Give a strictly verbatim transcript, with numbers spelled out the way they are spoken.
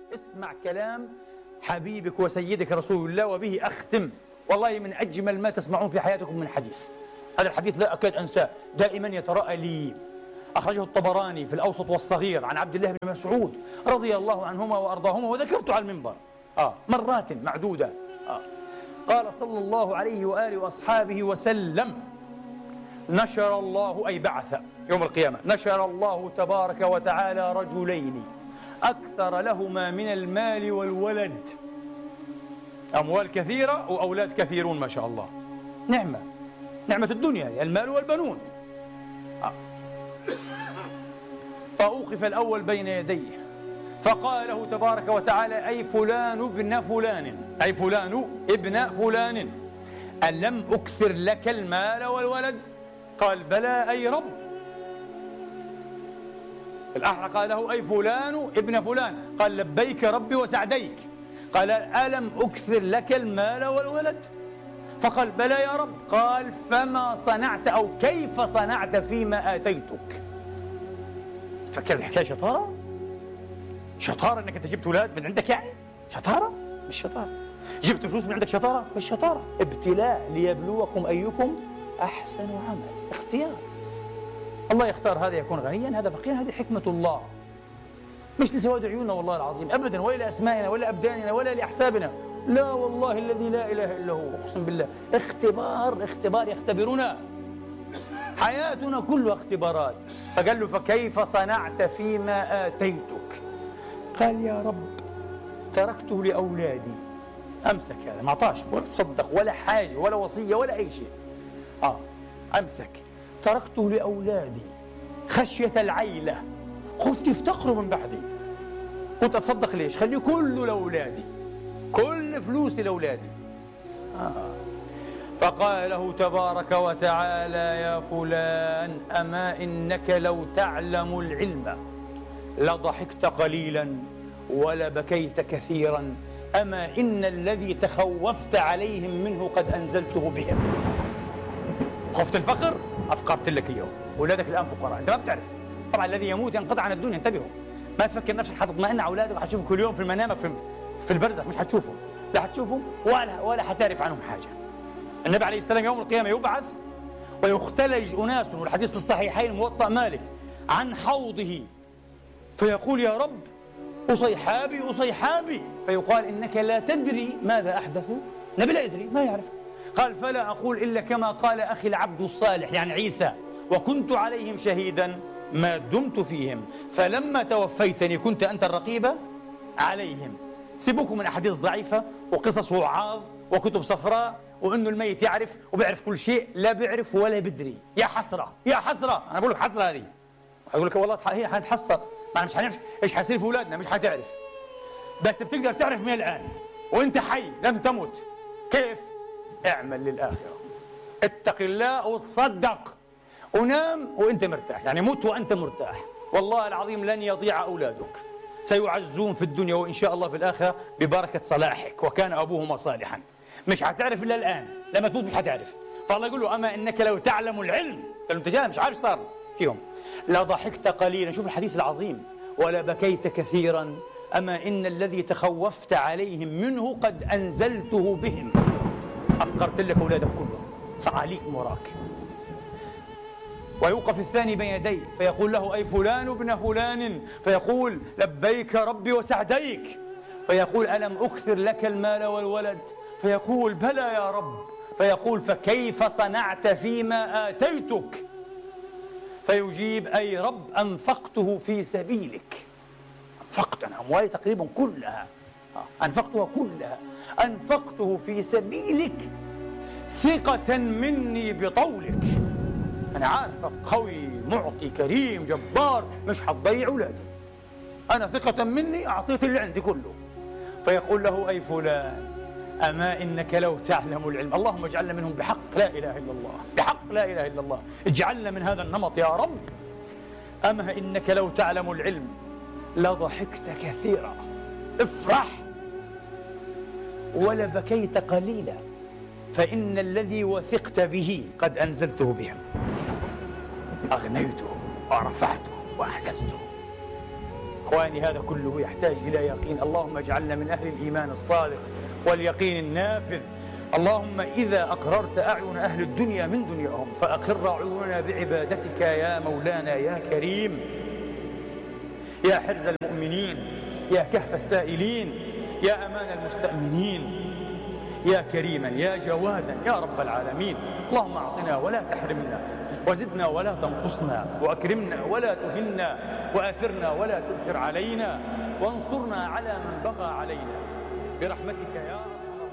اسمع كلام حبيبك وسيدك رسول الله، وبه أختم. والله من أجمل ما تسمعون في حياتكم من حديث. هذا الحديث لا أكاد أنساه، دائما يتراءى لي. أخرجه الطبراني في الأوسط والصغير عن عبد الله بن مسعود رضي الله عنهما وأرضاهما، وذكرته على المنبر آه مرات معدودة. آه قال صلى الله عليه وآله وأصحابه وسلم: نشر الله، أي بعث يوم القيامة، نشر الله تبارك وتعالى رجلين أكثر لهما من المال والولد. أموال كثيرة وأولاد كثيرون ما شاء الله، نعمة، نعمة الدنيا المال والبنون. آه. فأوقف الأول بين يديه فقال له تبارك وتعالى: أي فلان ابن فلان، أي فلان ابن فلان، ألم أكثر لك المال والولد؟ قال: بلى أي رب. الآخر قال له: أي فلان ابن فلان، قال: لبيك ربي وسعديك. قال: ألم أكثر لك المال والولد؟ فقال: بلى يا رب. قال: فما صنعت أو كيف صنعت فيما آتيتك؟ تفكر الحكاية شطارة؟ شطارة انك انت جبت اولاد من عندك يعني؟ شطارة؟ مش شطارة. جبت فلوس من عندك شطارة؟ مش شطارة. ابتلاء ليبلوكم ايكم احسن عمل، اختيار. الله يختار هذا يكون غنيا، هذا فقيرا، هذه حكمة الله، مش لسواد عيوننا والله العظيم ابدا، ولا لاسمائنا ولا ابداننا ولا لاحسابنا، لا والله الذي لا اله الا هو، اقسم بالله. اختبار، اختبار يختبرنا، حياتنا كلها اختبارات. فقال له: فكيف صنعت فيما آتيتك؟ قال: يا رب تركته لأولادي. أمسك هذا، ما أعطاش ولا تصدق ولا حاجة ولا وصية ولا أي شيء. آه أمسك، تركته لأولادي خشية العيلة، خفت يفتقروا من بعدي. كنت أتصدق ليش؟ خليه كله لأولادي، كل فلوسي لأولادي. آه. فقال له تبارك وتعالى: يا فلان، أما إنك لو تعلم العلم لضحكت قليلا ولبكيت كثيرا، أما إن الذي تخوفت عليهم منه قد أنزلته بهم. خفت الفقر؟ أفقرت لك اليوم، أولادك الآن فقراء، أنت ما بتعرف. طبعا الذي يموت ينقطع عن الدنيا، انتبهوا. ما تفكر نفسك حتطمئن على أولادك وحتشوفه كل يوم في منامك في, في البرزخ، مش حتشوفه، لا حتشوفه ولا ولا حتعرف عنهم حاجة. النبي عليه السلام يوم القيامة يبعث ويختلج أناس، والحديث في الصحيحين موطأ مالك، عن حوضه، فيقول: يا رب أصيحابي أصيحابي، فيقال: إنك لا تدري ماذا أحدثوا. النبي لا يدري، ما يعرف. قال: فلا أقول إلا كما قال أخي العبد الصالح، يعني عيسى: وكنت عليهم شهيدا ما دمت فيهم، فلما توفيتني كنت أنت الرقيب عليهم. سيبوكم من أحاديث ضعيفة وقصص ووعاظ وكتب صفراء وإنه الميت يعرف وبيعرف كل شيء، لا بيعرف ولا بدري. يا حسرة، يا حسرة، أنا بقول لك حسرة هذه. هيقول لك والله هي حنتحسر، ما مش حنعرف ايش حيصير في اولادنا، مش حتعرف، بس بتقدر تعرف من الان وانت حي لم تمت. كيف؟ اعمل للاخره، اتق الله وتصدق، ونام وانت مرتاح، يعني مت وانت مرتاح. والله العظيم لن يضيع اولادك، سيعزون في الدنيا وان شاء الله في الاخره ببركه صلاحك، وكان ابوهما صالحا. مش حتعرف الا الان، لما تموت مش حتعرف. فالله يقول له: اما انك لو تعلم العلم، قال انت جاي مش عارف صار فيهم، لا ضحكت قليلا، شوف الحديث العظيم، ولا بكيت كثيرا، أما إن الذي تخوفت عليهم منه قد أنزلته بهم. أفقرت لك أولادك كلهم، صعاليك وراك. ويوقف الثاني بين يديه فيقول له: أي فلان ابن فلان، فيقول: لبيك ربي وسعديك. فيقول: ألم أكثر لك المال والولد؟ فيقول: بلى يا رب. فيقول: فكيف صنعت فيما آتيتك؟ فيجيب: أي رب أنفقته في سبيلك. أنفقت أنا أموالي تقريبا كلها، أنفقتها كلها، أنفقته في سبيلك ثقة مني بطولك. أنا عارفك قوي معطي كريم جبار، مش حتضيع أولادي، أنا ثقة مني أعطيت اللي عندي كله. فيقول له: أي فلان، أما إنك لو تعلم العلم، اللهم اجعلنا منهم بحق لا إله إلا الله، بحق لا إله إلا الله، اجعلنا من هذا النمط يا رب. أما إنك لو تعلم العلم لضحكت كثيرا، افرح، ولبكيت قليلا، فإن الذي وثقت به قد أنزلته بهم، أغنيته ورفعته وأعززته. إخواني، هذا كله يحتاج إلى يقين. اللهم اجعلنا من أهل الإيمان الصادق واليقين النافذ. اللهم إذا أقررت أعين أهل الدنيا من دنياهم فأقر عيوننا بعبادتك يا مولانا يا كريم، يا حرز المؤمنين، يا كهف السائلين، يا أمان المستأمنين، يا كريما يا جوادا يا رب العالمين. اللهم أعطنا ولا تحرمنا، وزدنا ولا تنقصنا، وأكرمنا ولا تهنا، وآثرنا ولا تؤثر علينا، وانصرنا على من بغى علينا برحمتك يا رب.